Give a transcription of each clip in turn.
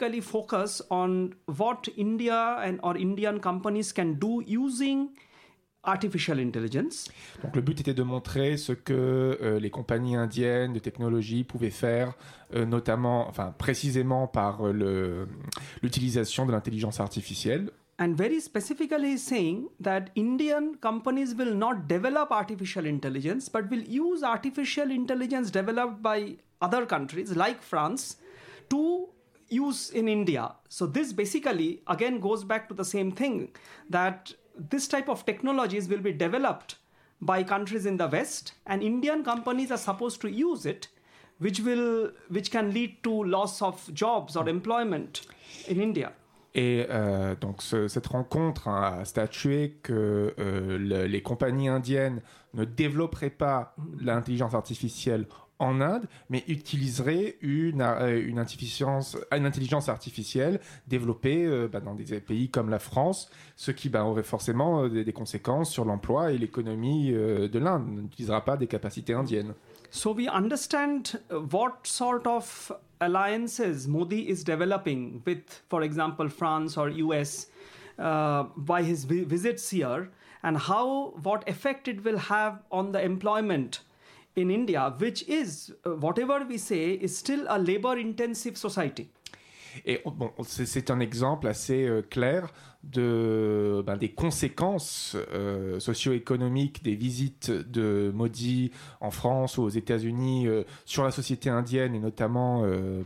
specifically focus on what India or Indian companies can do using artificial intelligence. Donc le but était de montrer ce que les compagnies indiennes de technologie pouvaient faire, précisément par l'utilisation de l'intelligence artificielle. And very specifically saying that Indian companies will not develop artificial intelligence, but will use artificial intelligence developed by other countries like France to use in India. So this basically again goes back to the same thing, that this type of technologies will be developed by countries in the West, and Indian companies are supposed to use it, which can lead to loss of jobs or employment in India. Et donc cette rencontre a statué que les compagnies indiennes ne développeraient pas l'intelligence artificielle en Inde, mais utiliseraient une intelligence artificielle développée dans des pays comme la France, ce qui aurait forcément des conséquences sur l'emploi et l'économie de l'Inde. On n'utilisera pas des capacités indiennes. So we understand what sort of alliances Modi is developing with, for example, France or US by his visits here, and what effect it will have on the employment in India, which is, whatever we say, is still a labor-intensive society. Et c'est un exemple assez clair des conséquences socio-économiques des visites de Modi en France ou aux États-Unis sur la société indienne et notamment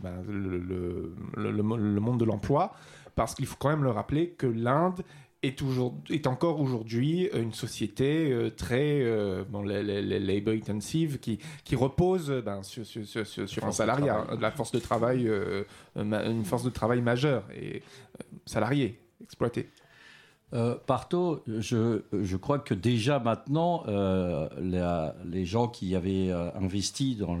le monde de l'emploi, parce qu'il faut quand même le rappeler que l'Inde est encore aujourd'hui une société très labor intensive qui repose sur un salariat, de la force de travail, une force de travail majeure et salariée, exploitée. Parto, je crois que déjà maintenant, les gens qui avaient investi dans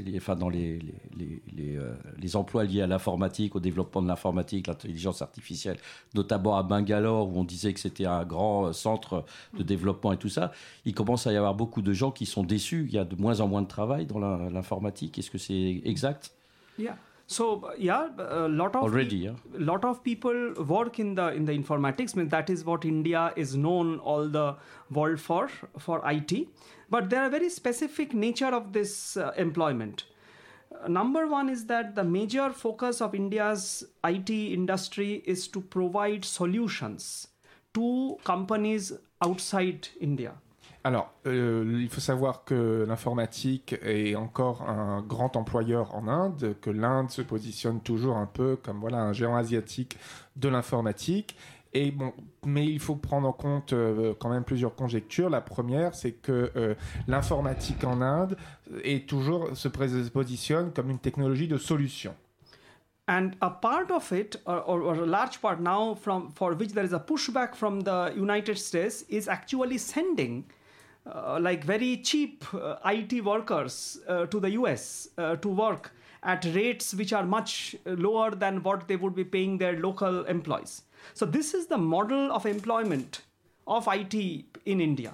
les emplois liés à l'informatique, au développement de l'informatique, l'intelligence artificielle, notamment à Bangalore, où on disait que c'était un grand centre de développement et tout ça, il commence à y avoir beaucoup de gens qui sont déçus. Il y a de moins en moins de travail dans l'informatique. Est-ce que c'est exact? Yeah. So a lot of people work in the informatics. I mean, that is what India is known all the world for IT. But there are very specific nature of this employment. Number one is that the major focus of India's IT industry is to provide solutions to companies outside India. Alors, il faut savoir que l'informatique est encore un grand employeur en Inde, que l'Inde se positionne toujours un peu comme un géant asiatique de l'informatique. Mais il faut prendre en compte quand même plusieurs conjectures. La première, c'est que l'informatique en Inde se positionne comme une technologie de solution. And a part of it, or a large part now, for which there is a pushback from the United States, is actually sending very cheap IT workers to the US to work at rates which are much lower than what they would be paying their local employees. So this is the model of employment of IT in India.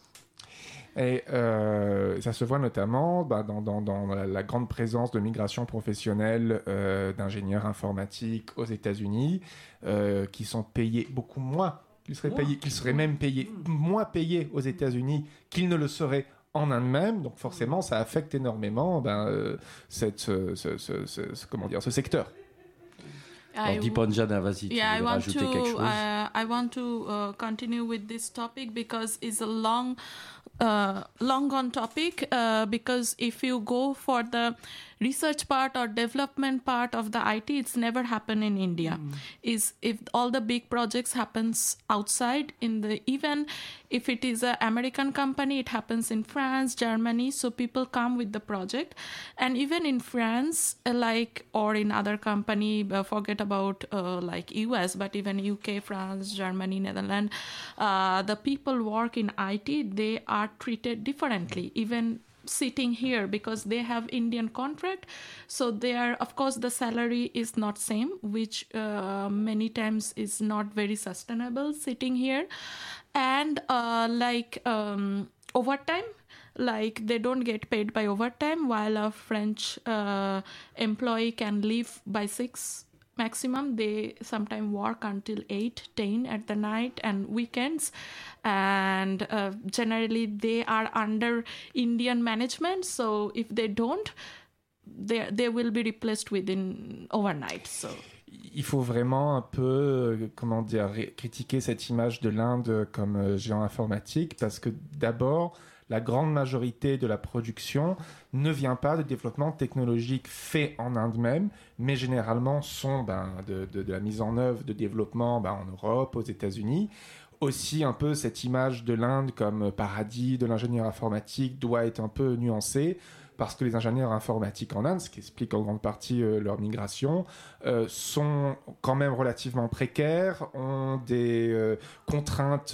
Et ça se voit notamment dans la grande présence de migration professionnelle d'ingénieurs informatiques aux États-Unis qui sont payés beaucoup moins. Qu'ils seraient même moins payés aux États-Unis qu'ils ne le seraient en Inde même. Donc forcément, ça affecte énormément ce secteur. Dipanjana, vas-y, tu veux rajouter quelque chose? I want to continue with this topic because it's a long on topic, because if you go for the research part or development part of the IT, it's never happened in India. Is if all the big projects happens outside, even if it is an American company, it happens in France, Germany, so people come with the project. And even in France, or in other company, forget about US, but even UK, France, Germany, Netherlands, the people work in IT, they are treated differently, even sitting here, because they have Indian contract, so they are, of course, the salary is not same, which many times is not very sustainable sitting here. And overtime, they don't get paid by overtime, while a French employee can leave by 6 maximum. They sometimes work until 8, 10 at the night and weekends. And generally, they are under Indian management. So if they don't, they will be replaced within overnight. So. Il faut vraiment un peu, critiquer cette image de l'Inde comme géant informatique, parce que d'abord, la grande majorité de la production ne vient pas de développement technologique fait en Inde même, mais généralement sont de la mise en œuvre de développement en Europe, aux États-Unis. Aussi, un peu cette image de l'Inde comme paradis de l'ingénieur informatique doit être un peu nuancée, parce que les ingénieurs informatiques en Inde, ce qui explique en grande partie leur migration, sont quand même relativement précaires, ont des contraintes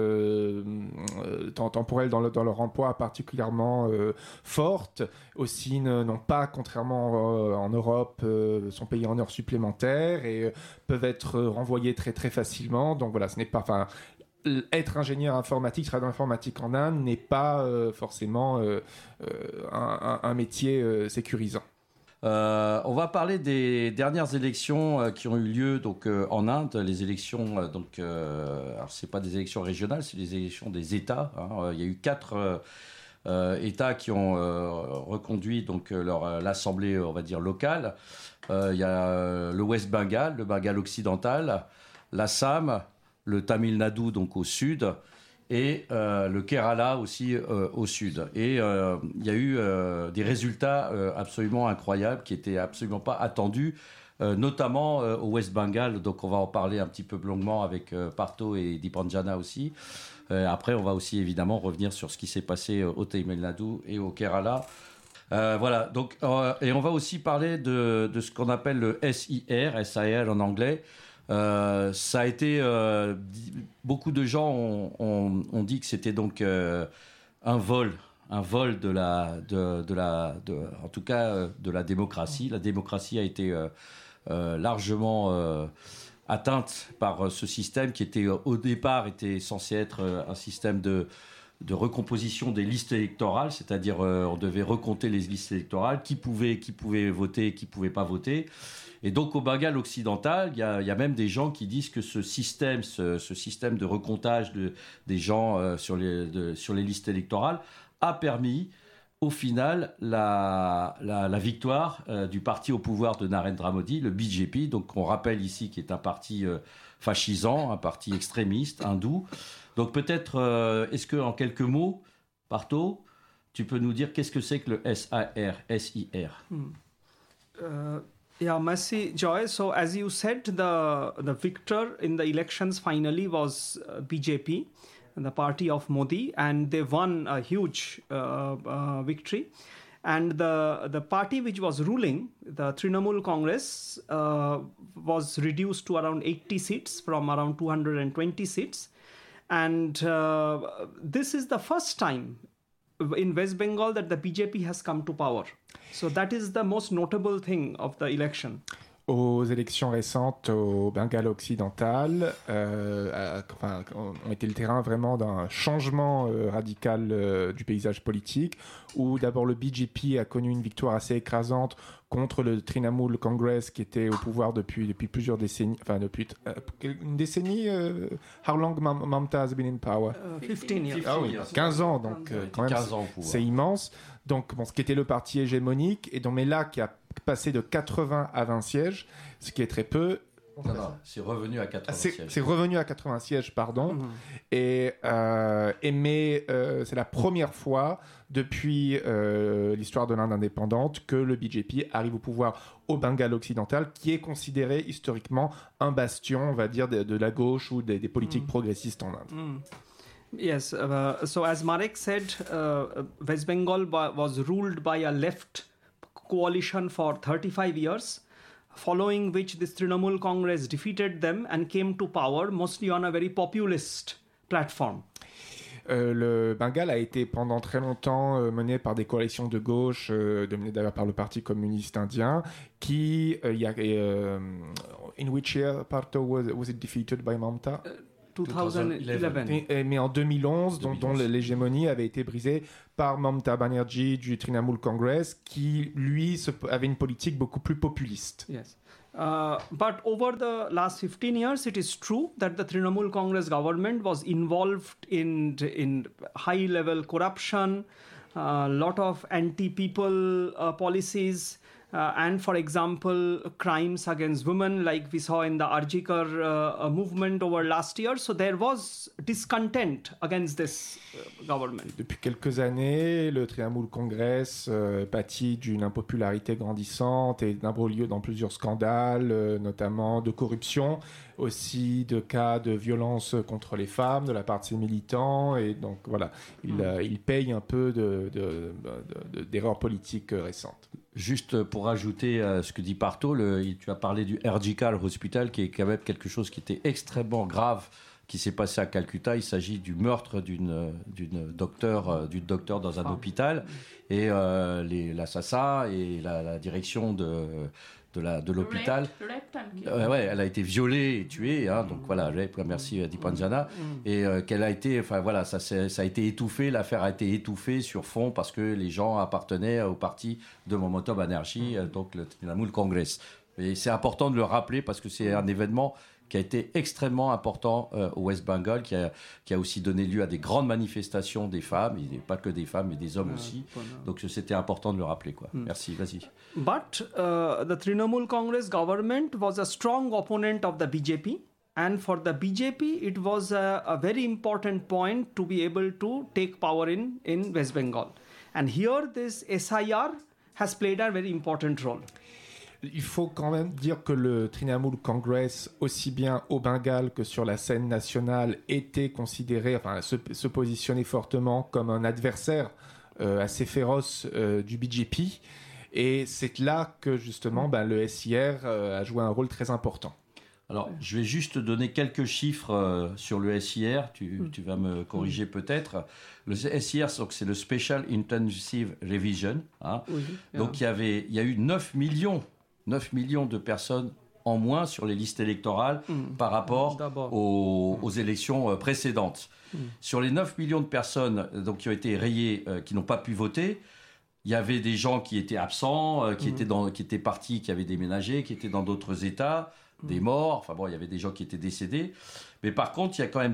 temporelles dans leur emploi particulièrement fortes, aussi n'ont pas, contrairement en Europe, sont payés en heures supplémentaires et peuvent être renvoyés très très facilement. Donc voilà, ce n'est pas... Être ingénieur informatique, travailler dans l'informatique en Inde n'est pas forcément un métier sécurisant. On va parler des dernières élections qui ont eu lieu donc, en Inde. Les élections, alors c'est pas des élections régionales, c'est des élections des États. Hein. Il y a eu 4 États qui ont reconduit donc, l'Assemblée, on va dire, locale. Il y a le West Bengal, le Bengale occidental, l'Assam, le Tamil Nadu donc au sud et le Kerala aussi au sud. Et il y a eu des résultats absolument incroyables qui n'étaient absolument pas attendus, notamment au West Bengal. Donc on va en parler un petit peu longuement avec Partho et Deepanjana aussi. Après on va aussi évidemment revenir sur ce qui s'est passé au Tamil Nadu et au Kerala. Voilà, donc, et on va aussi parler de ce qu'on appelle le SIR en anglais. Ça a été beaucoup de gens ont dit que c'était donc un vol de la en tout cas de la démocratie. La démocratie a été largement atteinte par ce système qui était au départ était censé être un système de recomposition des listes électorales, c'est-à-dire on devait recompter les listes électorales, qui pouvait voter, qui pouvait pas voter. Et donc au Bengale occidental, il y a même des gens qui disent que ce système de recomptage des gens sur les listes électorales a permis au final la victoire du parti au pouvoir de Narendra Modi, le BJP. Donc on rappelle ici qu'il est un parti fascisant, un parti extrémiste, hindou. Donc peut-être, est-ce que en quelques mots, Partho, tu peux nous dire qu'est-ce que c'est que le SIR? Yeah, Mercy, Joy. So as you said, the victor in the elections finally was BJP, the party of Modi, and they won a huge victory. And the party which was ruling, the Trinamool Congress, was reduced to around 80 seats from around 220 seats. And this is the first time in West Bengal that the BJP has come to power. So that is the most notable thing of the election. Aux élections récentes au Bengale occidental, ont été le terrain vraiment d'un changement radical du paysage politique, où d'abord le BJP a connu une victoire assez écrasante contre le Trinamool Congress qui était au pouvoir depuis plusieurs décennies, depuis une décennie. How long Mamta has been in power? 15 years. Ah oui, 15 ans, donc quand même, 15 ans au pouvoir. C'est immense. Donc, ce qui était le parti hégémonique, mais là, qui a passé de 80 à 20 sièges, ce qui est très peu. Non, c'est revenu à 80 sièges. C'est revenu à 80 sièges, pardon. Mais c'est la première fois depuis l'histoire de l'Inde indépendante que le BJP arrive au pouvoir au Bengale occidental, qui est considéré historiquement un bastion, on va dire, de la gauche ou des politiques progressistes en Inde. Yes, so as Marek said, West Bengal was ruled by a left coalition for 35 years, following which this Trinamool Congress defeated them and came to power, mostly on a very populist platform. Le Bengale a été pendant très longtemps mené par des coalitions de gauche, dominées d'ailleurs par le Parti communiste indien, qui, in which year Partho was it defeated by Mamta? 2011. Mais en 2011, dont l'hégémonie avait été brisée par Mamta Banerjee du Trinamool Congress, qui, lui, avait une politique beaucoup plus populiste. Yes. But over the last 15 years, it is true that the Trinamool Congress government was involved in high-level corruption, a lot of anti-people policies, and, for example, crimes against women, like we saw in the Arjikar movement over last year. So there was discontent against this government. Depuis quelques années, le Trinamool Congress pâtit d'une impopularité grandissante et d'imbroglio dans plusieurs scandales, notamment de corruption, aussi de cas de violence contre les femmes de la part de ses militants. Et donc voilà, il paye un peu d'erreurs politiques récentes. Juste pour ajouter à ce que dit Parto, tu as parlé du Arjikar Hospital, qui est quand même quelque chose qui était extrêmement grave, qui s'est passé à Calcutta. Il s'agit du meurtre d'une docteure dans un hôpital, et l'assassin et la direction de l'hôpital. Ouais, elle a été violée et tuée, hein, donc voilà, rape, merci Dipanjana, et qu'elle a été, enfin voilà, ça a été étouffé, l'affaire a été étouffée sur fond parce que les gens appartenaient au parti de Mamata Banerjee, donc le Trinamool Congress. Et c'est important de le rappeler parce que c'est un événement qui a été extrêmement important au West Bengal, qui a aussi donné lieu à des grandes manifestations des femmes, et pas que des femmes, mais des hommes aussi. Donc c'était important de le rappeler, quoi. Merci, vas-y. But the Trinamool Congress government was a strong opponent of the BJP. And for the BJP, it was a very important point to be able to take power in West Bengal. And here, this SIR has played a very important role. Il faut quand même dire que le Trinamool Congress, aussi bien au Bengale que sur la scène nationale, était considéré, enfin se positionnait fortement comme un adversaire assez féroce du BJP. Et c'est là que justement le SIR a joué un rôle très important. Alors, je vais juste donner quelques chiffres sur le SIR, tu vas me corriger peut-être. Le SIR, c'est le Special Intensive Revision. Hein. Donc, il y a eu 9 millions de personnes en moins sur les listes électorales par rapport aux élections précédentes. Sur les 9 millions de personnes qui ont été rayées, qui n'ont pas pu voter, il y avait des gens qui étaient absents, qui étaient partis, qui avaient déménagé, qui étaient dans d'autres États, des morts, enfin bon, il y avait des gens qui étaient décédés. Mais par contre, il y a quand même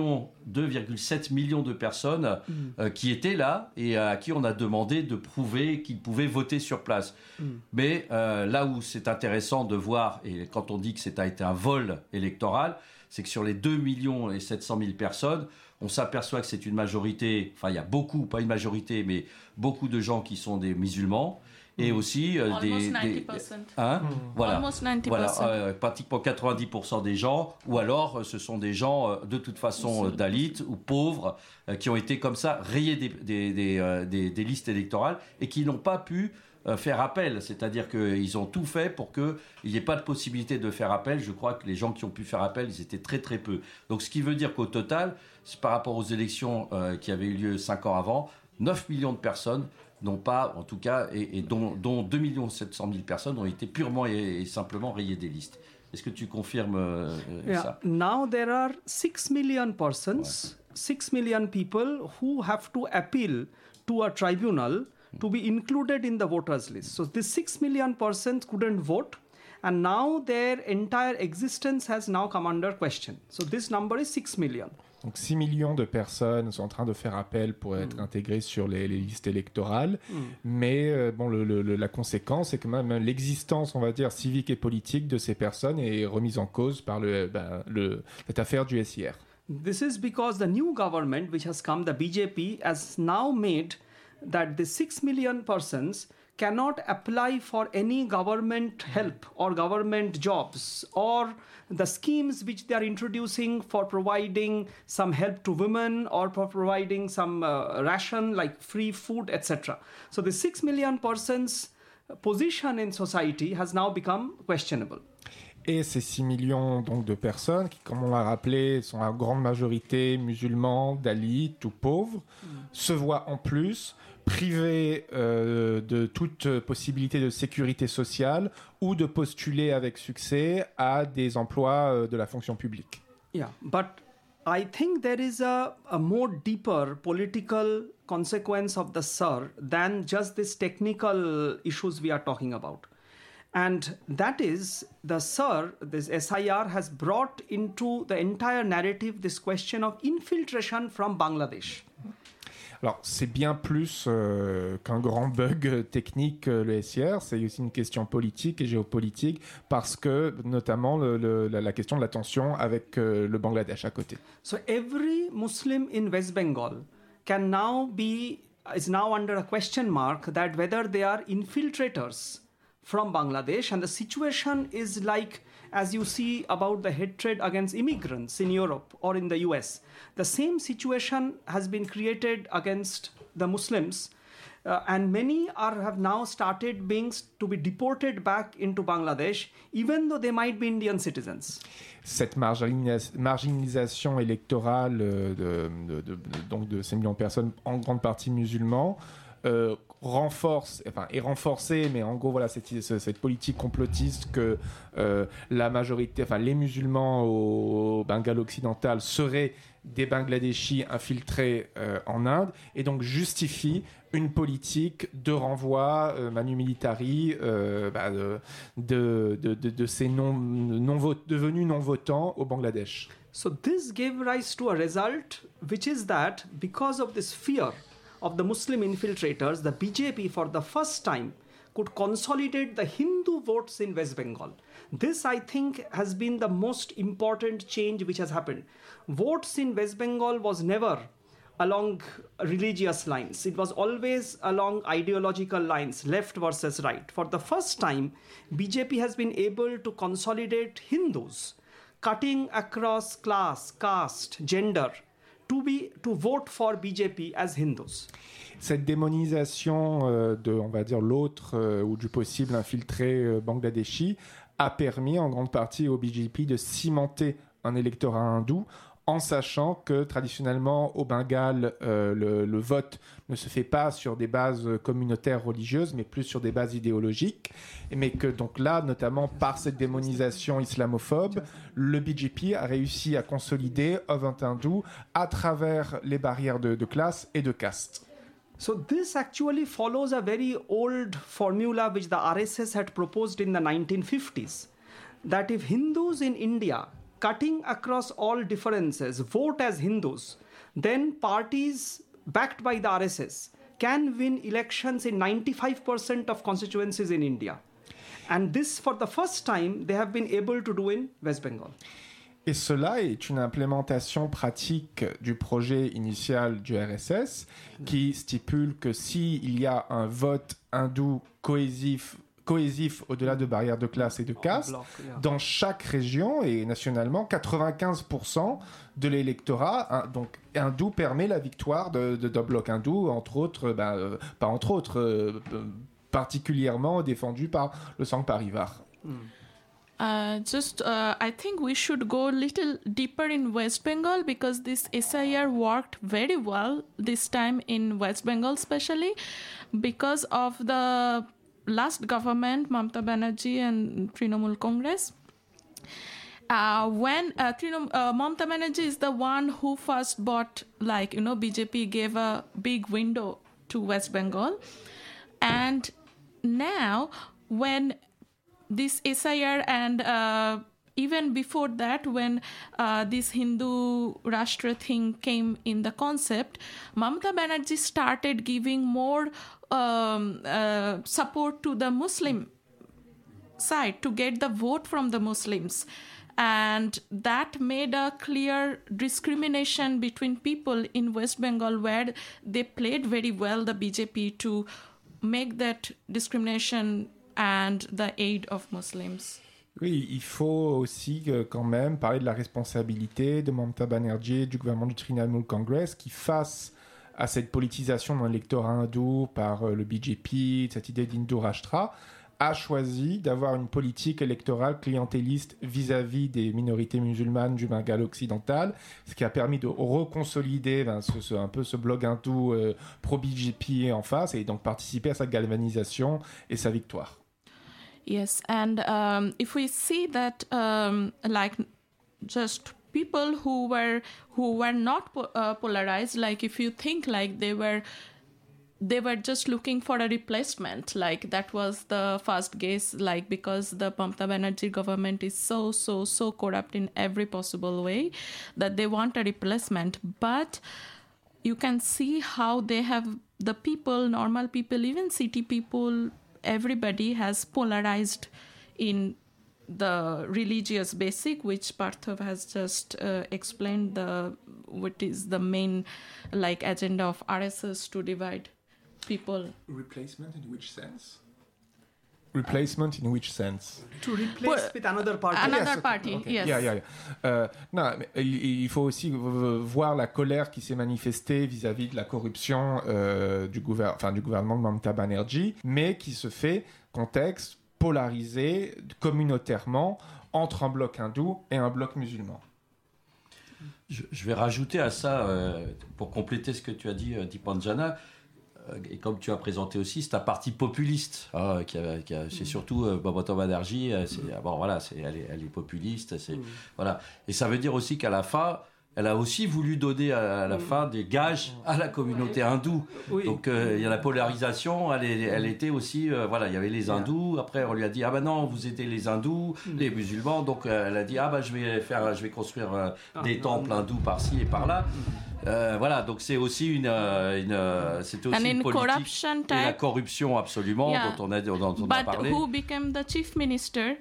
2,7 millions de personnes qui étaient là et à qui on a demandé de prouver qu'ils pouvaient voter sur place. Mais là où c'est intéressant de voir, et quand on dit que ça a été un vol électoral, c'est que sur les 2,7 millions de personnes, on s'aperçoit que c'est une majorité, enfin il y a beaucoup, pas une majorité, mais beaucoup de gens qui sont des musulmans. Et aussi Almost 90%. Voilà, Almost 90%. Voilà, pratiquement 90% des gens, ou alors ce sont des gens de toute façon dalits ou pauvres qui ont été comme ça rayés des listes électorales et qui n'ont pas pu faire appel, c'est-à-dire qu'ils ont tout fait pour qu'il n'y ait pas de possibilité de faire appel. Je crois que les gens qui ont pu faire appel, ils étaient très très peu. Donc ce qui veut dire qu'au total, par rapport aux élections qui avaient eu lieu 5 ans avant, 9 millions de personnes n'ont pas, en tout cas, et dont 2,7 millions de personnes ont été purement et simplement rayées des listes. Est-ce que tu confirmes ça? Now there are 6 million persons, 6 million people who have to appeal to a tribunal to be included in the voters list. So these 6 million persons couldn't vote, and now their entire existence has now come under question. So this number is 6 million. Donc 6 millions de personnes sont en train de faire appel pour être intégrées sur les listes électorales. Mais bon, la conséquence, c'est que même l'existence, on va dire, civique et politique de ces personnes est remise en cause par cette affaire du SIR. This is because the new government which has come, the BJP, has now made that the 6 million persons cannot apply for any government help or government jobs or the schemes which they are introducing for providing some help to women or for providing some ration like free food, etc. So the 6 million persons' position in society has now become questionable. Et ces 6 millions donc, de personnes qui, comme on l'a rappelé, sont en grande majorité musulmans, dalits ou pauvres, se voient en plus privés de toute possibilité de sécurité sociale ou de postuler avec succès à des emplois de la fonction publique. Yeah, but I think there is a more deeper political consequence of the SIR than just these technical issues we are talking about. And that is this SIR has brought into the entire narrative this question of infiltration from Bangladesh. Alors, c'est bien plus qu'un grand bug technique, le SIR. C'est aussi une question politique et géopolitique parce que, notamment, la question de la tension avec le Bangladesh à côté. So every Muslim in West Bengal is now under a question mark that whether they are infiltrators from Bangladesh, and the situation is like, as you see about the hatred against immigrants in Europe or in the US, the same situation has been created against the Muslims, and many have now started to be deported back into Bangladesh, even though they might be Indian citizens. Cette marginalisation électorale de ces millions de personnes, en grande partie musulmans, est renforcée, mais en gros, voilà, cette politique complotiste que la majorité, les musulmans au Bengale occidental seraient des Bangladeshis infiltrés en Inde, et donc justifie une politique de renvoi manu militari de ces devenus non-votants au Bangladesh. So this gave rise to a result, which is that because of this fear of the Muslim infiltrators, the BJP for the first time could consolidate the Hindu votes in West Bengal. This, I think, has been the most important change which has happened. Votes in West Bengal was never along religious lines. It was always along ideological lines, left versus right. For the first time, BJP has been able to consolidate Hindus, cutting across class, caste, gender, to vote for BJP as Hindus. Cette démonisation on va dire, l'autre ou du possible infiltré bangladeshi a permis en grande partie au BJP de cimenter un électorat hindou, en sachant que traditionnellement au Bengale, le vote ne se fait pas sur des bases communautaires religieuses, mais plus sur des bases idéologiques. Mais que donc là, notamment par cette démonisation islamophobe, le BJP a réussi à consolider un vote hindou à travers les barrières de classe et de caste. So this actually follows a very old formula which the RSS had proposed in the 1950s, that if Hindus in India, cutting across all differences, vote as Hindus, then parties backed by the RSS can win elections in 95% of constituencies in India. And this, for the first time, they have been able to do in West Bengal. Et cela est une implémentation pratique du projet initial du RSS qui stipule que s'il y a un vote hindou cohésif au-delà de barrières de classe et de caste, dans chaque région et nationalement, 95% de l'électorat donc hindou permet la victoire d'un bloc hindou, entre autres, pas entre autres, particulièrement défendu par le Sangh Parivar. I think we should go a little deeper in West Bengal because this SIR worked very well this time in West Bengal, especially because of the last government, Mamata Banerjee and Trinamool Congress. When Mamata Banerjee is the one who first bought, BJP gave a big window to West Bengal. And now when this SIR and even before that, when this Hindu Rashtra thing came in the concept, Mamata Banerjee started giving more support to the Muslim side to get the vote from the Muslims. And that made a clear discrimination between people in West Bengal, where they played very well the BJP to make that discrimination and the aid of Muslims. Oui, il faut aussi quand même parler de la responsabilité de Mamata Banerjee et du gouvernement du Trinamool Congress qui, face à cette politisation de l'électorat hindou par le BJP, cette idée d'Hindu Rashtra, a choisi d'avoir une politique électorale clientéliste vis-à-vis des minorités musulmanes du Bengale occidental, ce qui a permis de reconsolider un peu ce bloc hindou pro-BJP en face et donc participer à sa galvanisation et sa victoire. Yes, and if we see that, just people who were not polarized, like if you think like they were they were just looking for a replacement. Like that was the first guess, like because the Mamata Banerjee government is so corrupt in every possible way that they want a replacement. But you can see how they have the people, normal people, even city people, everybody has polarized in the religious basic, which Parthav has just explained, what is the main like agenda of RSS to divide people. Replacement in which sense? Replacement in which sense? To replace with another party. Another party, okay. yes. Non, mais il faut aussi voir la colère qui s'est manifestée vis-à-vis de la corruption du gouvernement de Mamata Banerjee, mais qui se fait contexte polarisé communautairement entre un bloc hindou et un bloc musulman. Je vais rajouter à ça, pour compléter ce que tu as dit, Deepanjana, et comme tu as présenté aussi, c'est un parti populiste. C'est surtout Mamata Banerjee, elle est populiste. Voilà. Et ça veut dire aussi qu'à la fin, elle a aussi voulu donner à la fin des gages à la communauté hindoue. Oui. Donc il y a la polarisation, elle était aussi, il y avait les hindous, après on lui a dit, ah ben non, vous aidez les hindous, les musulmans, donc elle a dit, ah ben je vais construire des temples hindous par-ci et par-là. Donc c'est aussi une politique de la corruption absolument dont on a parlé. But who became the chief minister?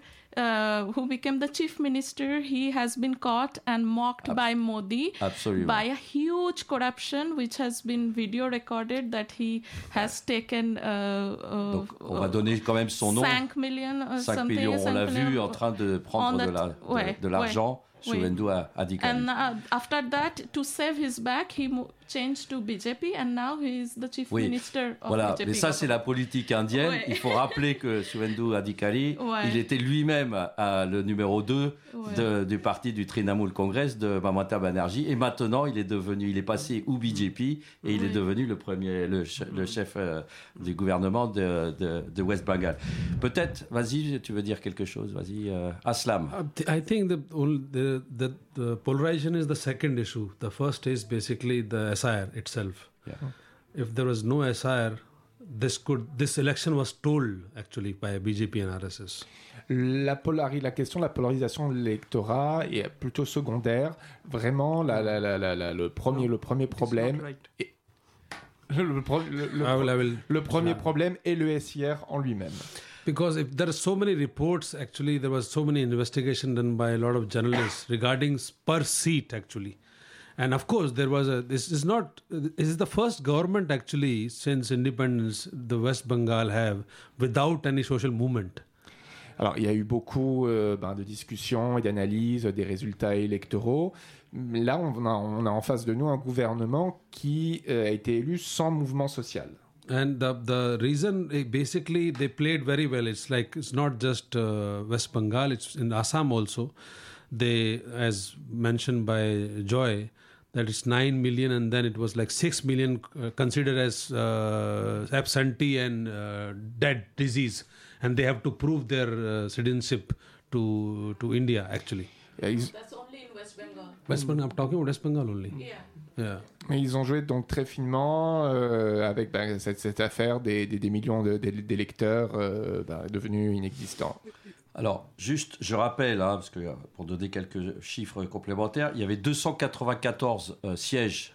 He has been caught and mocked by Modi. Absolument. By a huge corruption which has been video recorded that he has taken. Donc, on va donner quand même son nom. 5 millions. On l'a vu en train de prendre de l'argent. Suvendu Adhikari. And after that, to save his back, he changed to BJP and now he is the chief minister of BJP. Mais ça, c'est la politique indienne. Il faut rappeler que Suvendu Adhikari, il était lui-même le numéro 2 du parti du Trinamool Congress de Mamata Banerjee. Et maintenant, il est passé au BJP et il est devenu le chef du gouvernement de West Bengal. Peut-être, vas-y, tu veux dire quelque chose? Vas-y, Aslam. I think the polarization is the second issue. The first is basically the SIR itself. Yeah. If there was no SIR, this election was told actually by BJP and RSS. La question de la polarisation de l'électorat est plutôt secondaire. Vraiment, le premier problème. Le premier problème est le SIR en lui-même. Because if there are so many reports, actually, there was so many investigation done by a lot of journalists regarding per seat, actually. And of course, this is the first government, actually, since independence, the West Bengal have, without any social movement. Alors, il y a eu beaucoup de discussions et d'analyses des résultats électoraux. Là, on a en face de nous un gouvernement qui a été élu sans mouvement social. And the reason, basically, they played very well. It's not just West Bengal, it's in Assam also. They, as mentioned by Joy, that it's 9 million and then it was 6 million considered as absentee and dead disease. And they have to prove their citizenship to India, actually. That's only in West Bengal. West Bengal, I'm talking about West Bengal only. Yeah. Mais ils ont joué donc très finement avec cette affaire des millions d'électeurs devenus inexistants. Alors, juste, je rappelle, parce que pour donner quelques chiffres complémentaires, il y avait 294 sièges,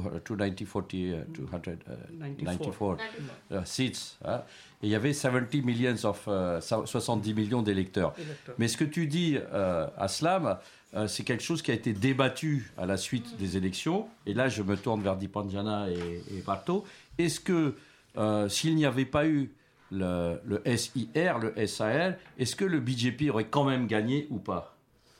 294 seats, et il y avait 70 millions d'électeurs. Mais ce que tu dis, Aslam, c'est quelque chose qui a été débattu à la suite des élections. Et là, je me tourne vers Deepanjana et Parthav. Est-ce que s'il n'y avait pas eu le SIR, le SIR, est-ce que le BJP aurait quand même gagné ou pas?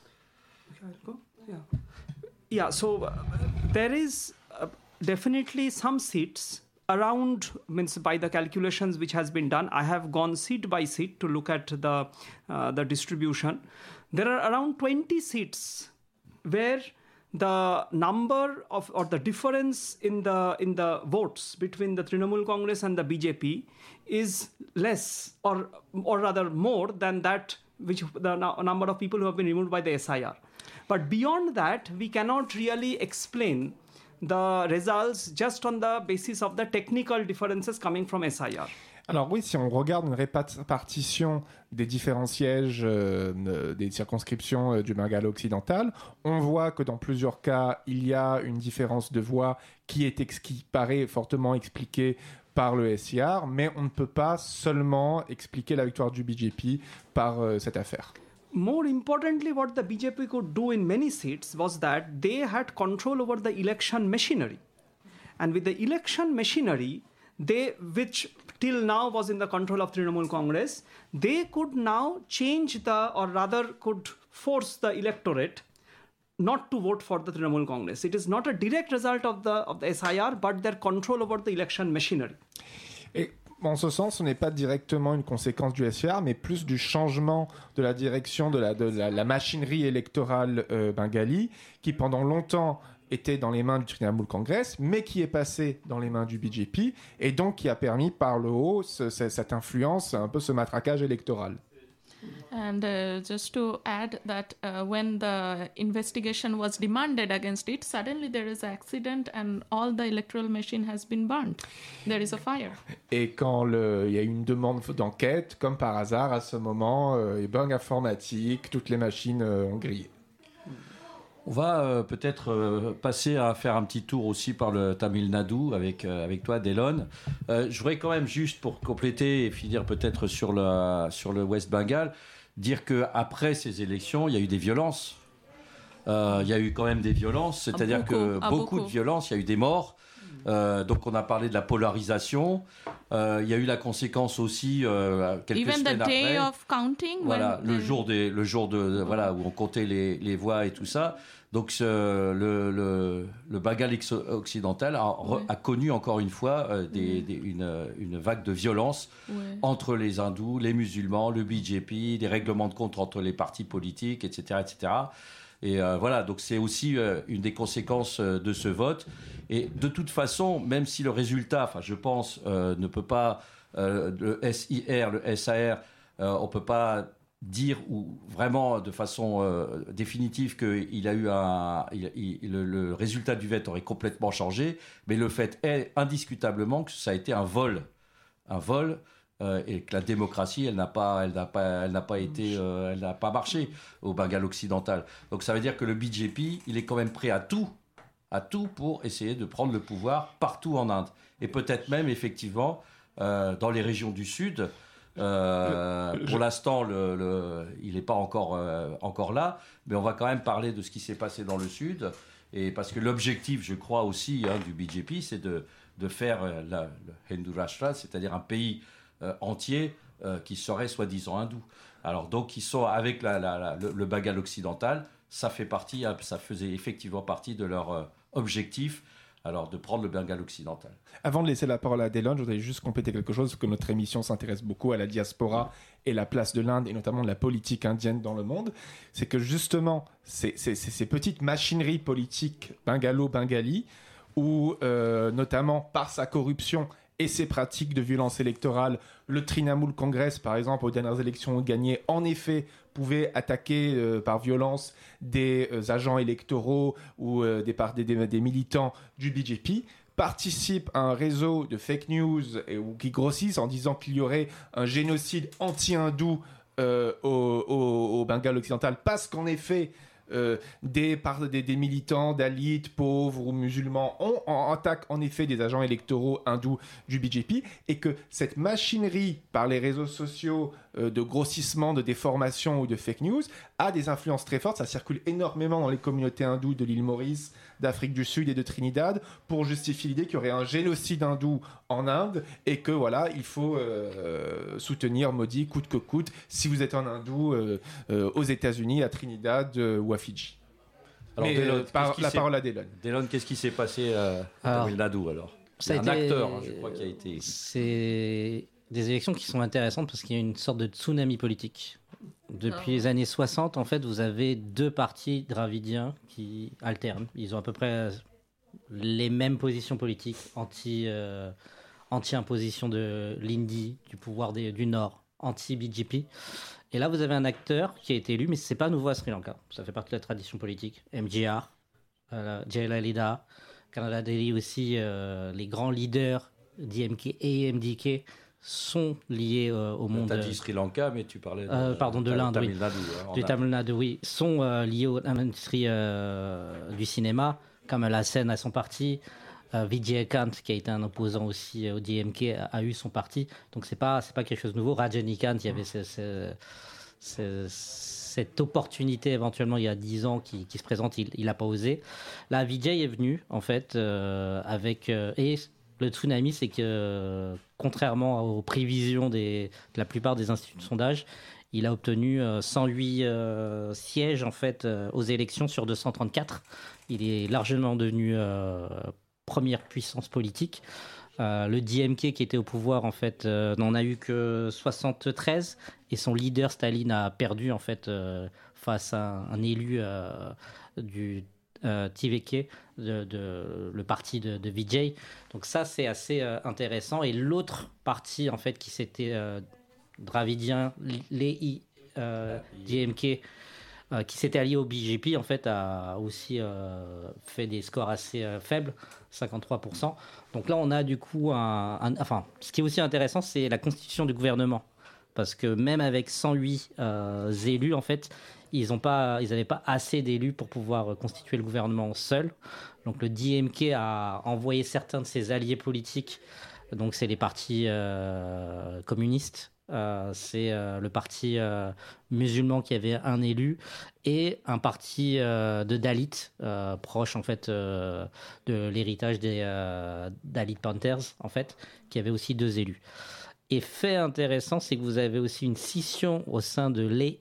Yeah, so there is definitely some seats around, means by the calculations which has been done. I have gone seat by seat to look at the distribution. There are around 20 seats where the number of, or the difference in the votes between the Trinamool Congress and the BJP is less, or rather more than that which the number of people who have been removed by the SIR. But beyond that, we cannot really explain the results just on the basis of the technical differences coming from SIR. Alors oui, si on regarde une répartition des différents sièges des circonscriptions du Bengale occidental, on voit que dans plusieurs cas, il y a une différence de voix qui paraît fortement expliquée par le SIR, mais on ne peut pas seulement expliquer la victoire du BJP par cette affaire. More importantly, what the BJP could do in many seats was that they had control over the election machinery. And with the election machinery, which till now was in the control of Trinamool Congress, they could now change or rather could force the electorate not to vote for the Trinamool Congress. It is not a direct result of the SIR, but their control over the election machinery. Et en ce sens, ce n'est pas directement une conséquence du SIR, mais plus du changement de la direction de la machinerie électorale bengali, qui pendant longtemps était dans les mains du Trinamool Congress, mais qui est passé dans les mains du BJP, et donc qui a permis par le haut cette influence, un peu ce matraquage électoral. And just to add that when the investigation was demanded against it, suddenly there is an accident and all the electoral machine has been burnt. There is a fire. Et quand il y a eu une demande d'enquête, comme par hasard, à ce moment, bug informatique, toutes les machines ont grillé. On va peut-être passer à faire un petit tour aussi par le Tamil Nadu avec toi, Delon. Je voudrais quand même juste pour compléter et finir peut-être sur le West Bengal, dire qu'après ces élections, il y a eu des violences. Il y a eu quand même des violences, c'est-à-dire beaucoup de violences, il y a eu des morts. Donc on a parlé de la polarisation. Il y a eu la conséquence aussi quelques Even semaines the day après. of counting, Voilà, le jour voilà où on comptait les voix et tout ça. Donc le Bengale occidental a connu encore une fois une vague de violence entre les hindous, les musulmans, le BJP, des règlements de compte entre les partis politiques, etc., etc. Et voilà, donc c'est aussi une des conséquences de ce vote. Et de toute façon, même si le résultat, je pense, ne peut pas, le SIR, le SAR, on ne peut pas dire ou vraiment de façon définitive qu'il a eu le résultat du vote aurait complètement changé, mais le fait est indiscutablement que ça a été un vol, et que la démocratie, elle n'a pas marché au Bengale occidental. Donc ça veut dire que le BJP, il est quand même prêt à tout pour essayer de prendre le pouvoir partout en Inde, et peut-être même effectivement dans les régions du sud. Pour l'instant, il n'est pas encore là, mais on va quand même parler de ce qui s'est passé dans le sud, et parce que l'objectif, je crois aussi, du BJP, c'est de faire le Hindu Rashtra, c'est-à-dire un pays entier qui serait soi-disant hindou. Alors donc ils sont avec le Bengale occidental, ça faisait effectivement partie de leur objectif. Alors, de prendre le Bengale occidental. Avant de laisser la parole à Delon, je voudrais juste compléter quelque chose, parce que notre émission s'intéresse beaucoup à la diaspora et la place de l'Inde, et notamment de la politique indienne dans le monde. C'est que justement, ces petites machineries politiques bengalo-bengali, où notamment par sa corruption et ses pratiques de violence électorale, le Trinamool Congress, par exemple, aux dernières élections gagnées, en effet, pouvait attaquer par violence des agents électoraux ou des militants du BJP, participe à un réseau de fake news qui grossissent en disant qu'il y aurait un génocide anti-hindou au Bengale occidental, parce qu'en effet, des militants dalits, pauvres ou musulmans attaquent en effet des agents électoraux hindous du BJP, et que cette machinerie par les réseaux sociaux de grossissement, de déformation ou de fake news a des influences très fortes. Ça circule énormément dans les communautés hindoues de l'île Maurice, d'Afrique du Sud et de Trinidad, pour justifier l'idée qu'il y aurait un génocide hindou en Inde, et que voilà, il faut soutenir Modi coûte que coûte si vous êtes un hindou aux États-Unis, à Trinidad ou à Fidji. Alors, la parole à Delon. Delon, qu'est-ce qui s'est passé à Tamil Nadu alors? C'est un acteur, je crois, qui a été. C'est des élections qui sont intéressantes parce qu'il y a une sorte de tsunami politique. Depuis les années 60, en fait, vous avez deux partis dravidiens qui alternent. Ils ont à peu près les mêmes positions politiques, anti-imposition de l'Indie, du pouvoir du Nord, anti-BJP. Et là, vous avez un acteur qui a été élu, mais ce n'est pas nouveau à Sri Lanka. Ça fait partie de la tradition politique. MGR, Jayalalitha, Canada Daily aussi, les grands leaders DMK et MDK sont liés au monde. Tu as dit Sri Lanka, mais tu parlais de l'Inde, oui. Tamil Nadu, du Tamil Nadu, oui. Sont liés à l'industrie du cinéma. Kamal Haasen a son parti. Vijay Kant, qui a été un opposant aussi au DMK, a eu son parti. Donc c'est pas quelque chose de nouveau. Rajanikanth, il y avait cette opportunité éventuellement il y a 10 ans qui se présente, il n'a pas osé. Là, Vijay est venu en fait avec et le tsunami, c'est que contrairement aux prévisions de la plupart des instituts de sondage, il a obtenu 108 sièges en fait aux élections sur 234. Il est largement devenu première puissance politique. Le DMK qui était au pouvoir en fait n'en a eu que 73 et son leader Staline a perdu en fait face à un élu du TVK, le parti de Vijay. Donc ça c'est assez intéressant. Et l'autre parti en fait qui s'était dravidien, les DMK, qui s'était allié au BJP en fait a aussi fait des scores assez faibles, 53%. Donc là on a du coup enfin ce qui est aussi intéressant c'est la constitution du gouvernement, parce que même avec 108 élus en fait ils n'avaient pas assez d'élus pour pouvoir constituer le gouvernement seul. Donc le DMK a envoyé certains de ses alliés politiques, donc c'est les partis communistes. C'est le parti musulman qui avait un élu et un parti de Dalits proche en fait de l'héritage des Dalit Panthers en fait, qui avait aussi 2 élus. Et fait intéressant, c'est que vous avez aussi une scission au sein de les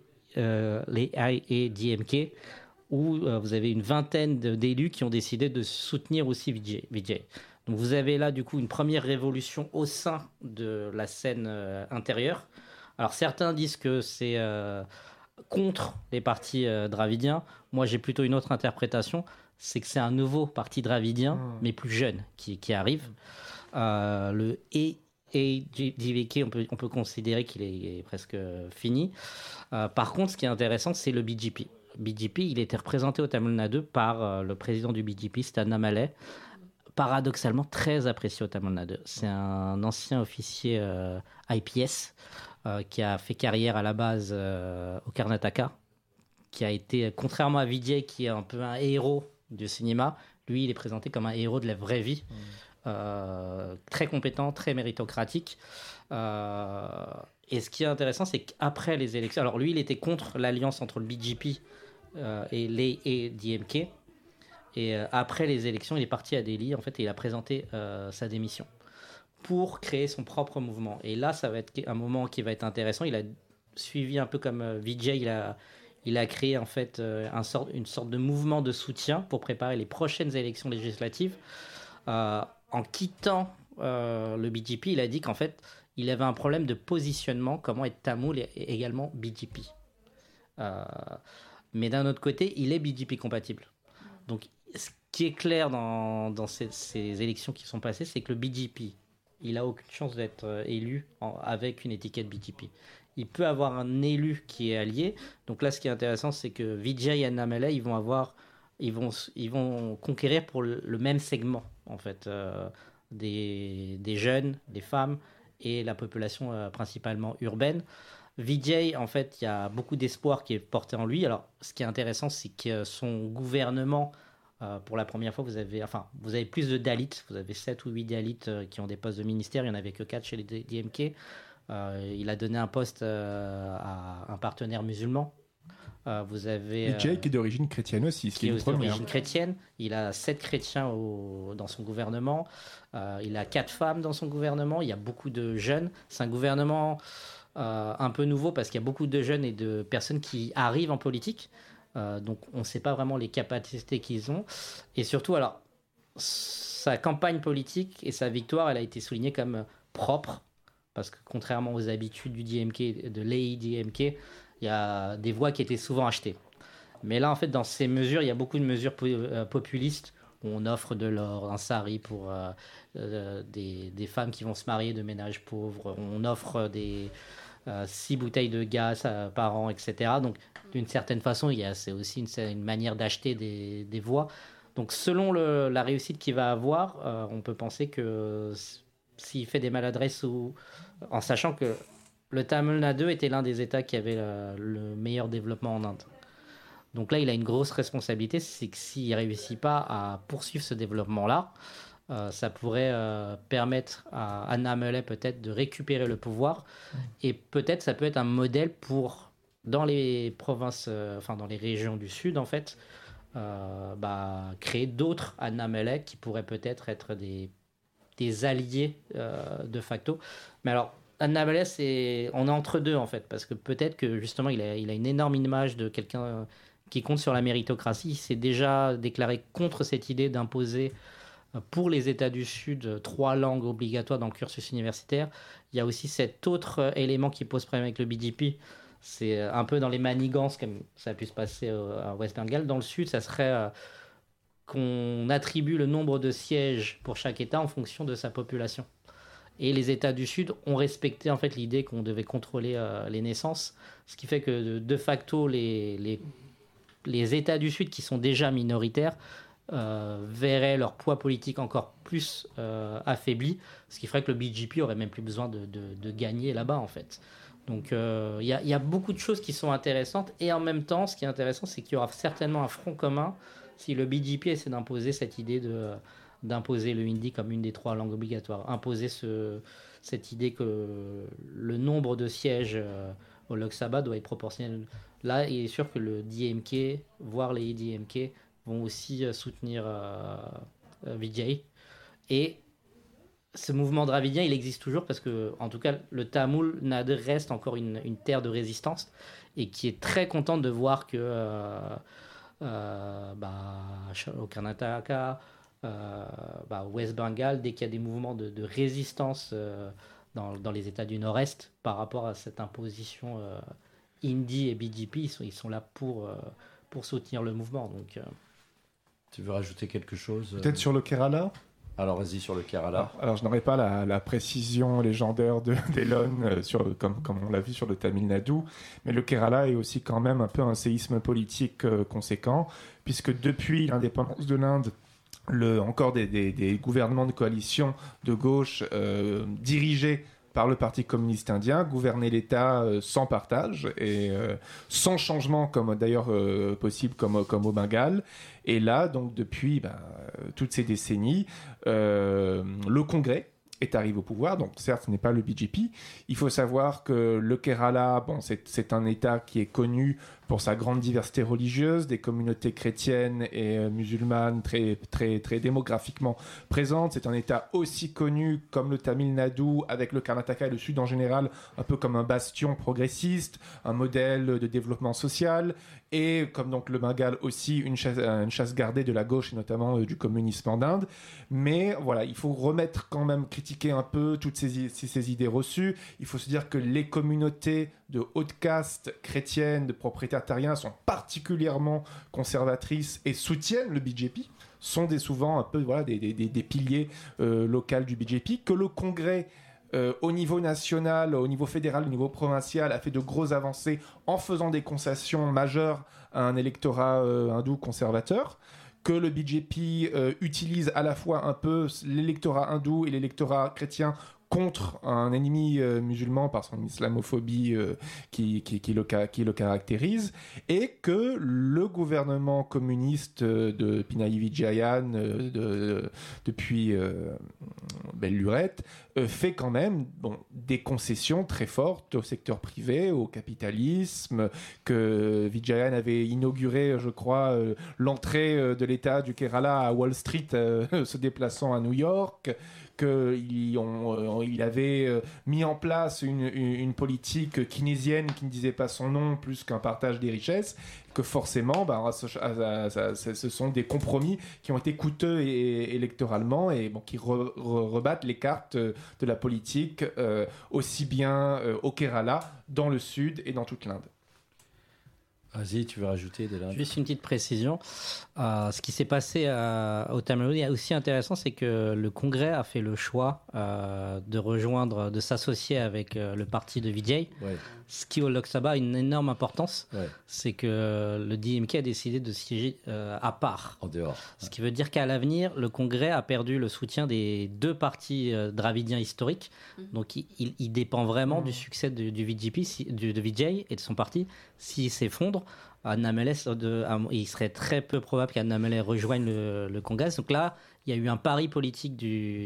DMK où vous avez une vingtaine d'élus qui ont décidé de soutenir aussi Vijay. Donc vous avez là du coup une première révolution au sein de la scène intérieure. Alors certains disent que c'est contre les partis dravidiens. Moi j'ai plutôt une autre interprétation, c'est que c'est un nouveau parti dravidien, mais plus jeune, qui arrive. Le DVK, on peut considérer qu'il est presque fini. Par contre, ce qui est intéressant, c'est le BJP. BJP, il était représenté au Tamil Nadu par le président du BJP, Stan Malay, paradoxalement très apprécié au Tamil Nadu. C'est un ancien officier IPS qui a fait carrière à la base au Karnataka, qui a été, contrairement à Vijay, qui est un peu un héros du cinéma, lui il est présenté comme un héros de la vraie vie. Très compétent, très méritocratique. Et ce qui est intéressant, c'est qu'après les élections, alors lui il était contre l'alliance entre le BJP et les DMK. Et après les élections, il est parti à Delhi en fait, et il a présenté sa démission pour créer son propre mouvement. Et là, ça va être un moment qui va être intéressant. Il a suivi un peu comme Vijay, il a créé en fait une sorte de mouvement de soutien pour préparer les prochaines élections législatives. En quittant le BJP, il a dit qu'en fait, il avait un problème de positionnement, comment être tamoul et également BJP. Mais d'un autre côté, il est BJP compatible. Donc, ce qui est clair dans ces élections qui sont passées, c'est que le BJP, il n'a aucune chance d'être élu avec une étiquette BJP. Il peut avoir un élu qui est allié. Donc là, ce qui est intéressant, c'est que Vijay et Anna Malay, ils vont conquérir pour le même segment, en fait, des jeunes, des femmes et la population principalement urbaine. Vijay, en fait, il y a beaucoup d'espoir qui est porté en lui. Alors, ce qui est intéressant, c'est que son gouvernement, pour la première fois, vous avez plus de Dalits. Vous avez 7 ou 8 Dalits qui ont des postes de ministère. Il n'y en avait que 4 chez les DMK. Il a donné un poste à un partenaire musulman. Vous avez Vijay qui est d'origine chrétienne aussi, qui est d'origine chrétienne. Il a 7 chrétiens dans son gouvernement. Il a 4 femmes dans son gouvernement. Il y a beaucoup de jeunes. C'est un gouvernement un peu nouveau parce qu'il y a beaucoup de jeunes et de personnes qui arrivent en politique. Donc on ne sait pas vraiment les capacités qu'ils ont. Et surtout, alors, sa campagne politique et sa victoire, elle a été soulignée comme propre. Parce que contrairement aux habitudes du DMK, de l'AIDMK, il y a des voix qui étaient souvent achetées. Mais là, en fait, dans ces mesures, il y a beaucoup de mesures populistes où on offre de l'or, un sari pour des femmes qui vont se marier de ménages pauvres. On offre 6 bouteilles de gaz par an, etc. Donc, d'une certaine façon, c'est aussi une manière d'acheter des voix. Donc selon la réussite qu'il va avoir, on peut penser que s'il fait des maladresses en sachant que le Tamil Nadu était l'un des États qui avait le meilleur développement en Inde. Donc là, il a une grosse responsabilité, c'est que s'il ne réussit pas à poursuivre ce développement-là, ça pourrait permettre à Annamalai peut-être de récupérer le pouvoir, et peut-être ça peut être un modèle pour, dans les provinces, dans les régions du sud en fait, créer d'autres Annamalai qui pourraient peut-être être des alliés de facto. Mais alors, Annamalai, on est entre deux en fait, parce que peut-être que justement il a une énorme image de quelqu'un qui compte sur la méritocratie. Il s'est déjà déclaré contre cette idée d'imposer pour les États du Sud 3 langues obligatoires dans le cursus universitaire. Il y a aussi cet autre élément qui pose problème avec le BJP. C'est un peu dans les manigances, comme ça a pu se passer à West Bengal. Dans le Sud, ça serait qu'on attribue le nombre de sièges pour chaque État en fonction de sa population. Et les États du Sud ont respecté en fait l'idée qu'on devait contrôler les naissances, ce qui fait que de facto les États du Sud qui sont déjà minoritaires verraient leur poids politique encore plus affaibli, ce qui ferait que le BJP aurait même plus besoin de gagner là-bas en fait. Donc il y a beaucoup de choses qui sont intéressantes, et en même temps ce qui est intéressant c'est qu'il y aura certainement un front commun si le BJP essaie d'imposer cette idée d'imposer le hindi comme une des 3 langues obligatoires, imposer cette idée que le nombre de sièges au Lok Sabha doit être proportionnel. Là, il est sûr que le DMK, voire les DMK, vont aussi soutenir Vijay. Et ce mouvement dravidien, il existe toujours parce que, en tout cas, le Tamil Nadu reste encore une terre de résistance, et qui est très contente de voir que au Karnataka, West Bengal, dès qu'il y a des mouvements de résistance dans les États du Nord-Est par rapport à cette imposition Hindi et BJP, ils sont là pour soutenir le mouvement. Donc, tu veux rajouter quelque chose Peut-être sur le Kerala. Alors vas-y sur le Kerala. Alors je n'aurais pas la précision légendaire d'Elon comme on l'a vu sur le Tamil Nadu, mais le Kerala est aussi quand même un peu un séisme politique conséquent, puisque depuis l'indépendance de l'Inde, encore des gouvernements de coalition de gauche dirigés par le Parti communiste indien gouvernaient l'État sans partage et sans changement, comme d'ailleurs possible comme au Bengale. Et là, donc depuis toutes ces décennies, le Congrès est arrivé au pouvoir. Donc certes, ce n'est pas le BJP. Il faut savoir que le Kerala, c'est un État qui est connu pour sa grande diversité religieuse, des communautés chrétiennes et musulmanes très, très, très démographiquement présentes. C'est un État aussi connu comme le Tamil Nadu, avec le Karnataka et le Sud en général, un peu comme un bastion progressiste, un modèle de développement social, et comme donc le Bengale aussi, une chasse gardée de la gauche et notamment du communisme en Inde. Mais voilà, il faut critiquer un peu toutes ces idées reçues. Il faut se dire que les communautés de haute caste chrétienne, de propriétaires terriens sont particulièrement conservatrices et soutiennent le BJP, sont souvent un peu des piliers locaux du BJP, que le Congrès au niveau national, au niveau fédéral, au niveau provincial a fait de grosses avancées en faisant des concessions majeures à un électorat hindou conservateur, que le BJP utilise à la fois un peu l'électorat hindou et l'électorat chrétien contre un ennemi musulman par son islamophobie qui le caractérise, et que le gouvernement communiste de Pinarayi Vijayan depuis belle lurette fait quand même des concessions très fortes au secteur privé, au capitalisme, que Vijayan avait inauguré, je crois, l'entrée de l'État du Kerala à Wall Street se déplaçant à New York, qu'il avait mis en place une politique keynésienne qui ne disait pas son nom plus qu'un partage des richesses, que forcément ce sont des compromis qui ont été coûteux électoralement et qui rebattent les cartes de la politique aussi bien au Kerala, dans le sud et dans toute l'Inde. Vas-y, tu veux rajouter Dylan? Juste une petite précision. Ce qui s'est passé au Tamil Nadu est aussi intéressant, c'est que le Congrès a fait le choix de s'associer avec le parti de Vijay. Ouais. Ce qui au Lok Sabha a une énorme importance. Ouais. C'est que le DMK a décidé de siéger à part. En dehors. Ce qui veut dire qu'à l'avenir, le Congrès a perdu le soutien des deux partis dravidiens historiques. Donc il dépend vraiment du succès du VJP, de Vijay et de son parti. S'il s'effondre, il serait très peu probable qu'Anna Mellet rejoigne le Congrès. Donc là, il y a eu un pari politique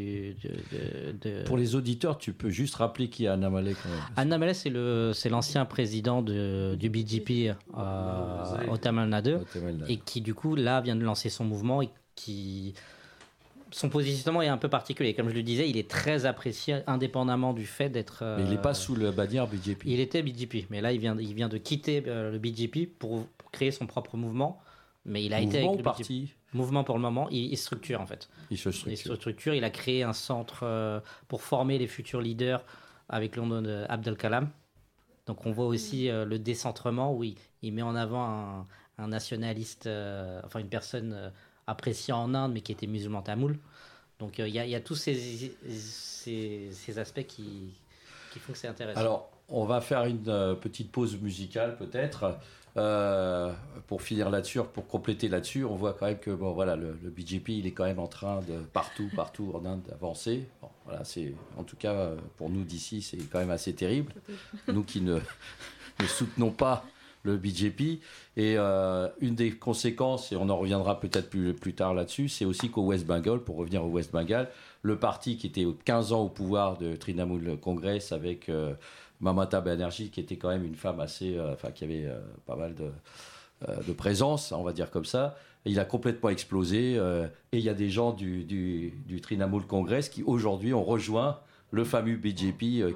Pour les auditeurs, tu peux juste rappeler qui est Anna Mellet quand même. Anna Mellet, c'est l'ancien président du BJP au Tamil Nadu, et qui du coup là vient de lancer son mouvement et qui son positionnement est un peu particulier. Comme je le disais, il est très apprécié indépendamment du fait d'être. Mais il n'est pas sous le bannière BJP. Il était BJP, mais là il vient de quitter le BJP pour créer son propre mouvement. Mais il a été avec le parti. Mouvement pour le moment, il structure en fait. Il se structure. Il a créé un centre pour former les futurs leaders avec le nom d'Abdel Kalam. Donc on voit aussi le décentrement où il met en avant un nationaliste, une personne appréciée en Inde mais qui était musulman tamoul. Donc il y a tous ces aspects qui font que c'est intéressant. Alors on va faire une petite pause musicale peut-être. Pour finir là-dessus, pour compléter là-dessus, on voit quand même que le BJP il est quand même en train de partout en Inde d'avancer. Bon, voilà, c'est en tout cas pour nous d'ici c'est quand même assez terrible. Nous qui ne soutenons pas le BJP et une des conséquences et on en reviendra peut-être plus tard là-dessus, c'est aussi qu'au West Bengal, pour revenir au West Bengal, le parti qui était 15 ans au pouvoir de Trinamool Congress avec Mamata Banerjee, qui était quand même une femme assez, qui avait pas mal de présence, on va dire comme ça. Et il a complètement explosé. Et il y a des gens du Trinamool Congress qui aujourd'hui ont rejoint le fameux BJP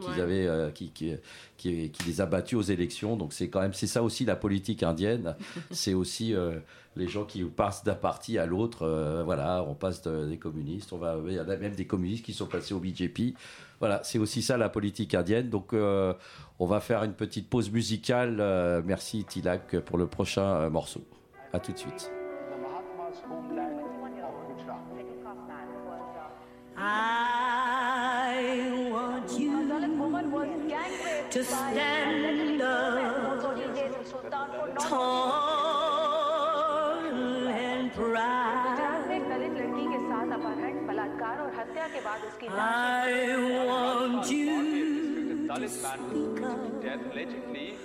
qui les a battus aux élections. Donc c'est ça aussi la politique indienne. C'est aussi les gens qui passent d'un parti à l'autre. On passe des communistes. Il y en a même des communistes qui sont passés au BJP. Voilà, c'est aussi ça la politique indienne. Donc on va faire une petite pause musicale. Merci Tilak pour le prochain morceau. À tout de suite. I want you to stand up tall and proud. I want you to speak up